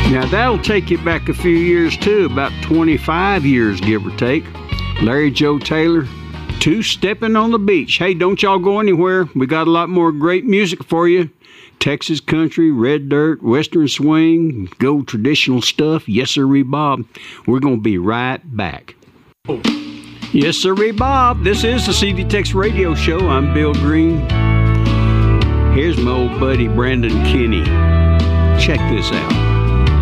Now that'll take you back a few years too, about 25 years, give or take. Larry Joe Taylor, Two-Stepping on the Beach. Hey, don't y'all go anywhere. We got a lot more great music for you. Texas country, red dirt, western swing, gold traditional stuff. Yes, sirree, Bob. We're going to be right back. Oh. Yes, sirree, Bob. This is the CD Tex Radio Show. I'm Bill Green. Here's my old buddy Brandon Kinney. Check this out.